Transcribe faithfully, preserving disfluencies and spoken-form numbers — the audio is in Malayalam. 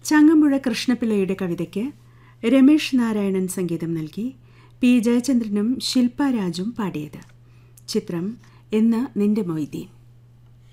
ചങ്ങമ്പുഴ കൃഷ്ണപിള്ളയുടെ കവിതയ്ക്ക് രമേഷ് നാരായണൻ സംഗീതം നൽകി. പി ജയചന്ദ്രനും ശില്പ രാജും പാടിയത്. ചിത്രം എന്ന് നിന്റെ മൊയ്തീൻ.